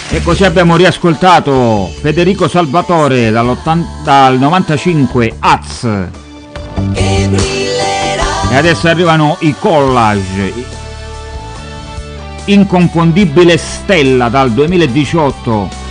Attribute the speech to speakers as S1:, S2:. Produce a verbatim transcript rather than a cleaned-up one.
S1: E così abbiamo riascoltato Federico Salvatore dal novantacinque Az. E adesso arrivano i Collage, Inconfondibile Stella dal duemiladiciotto.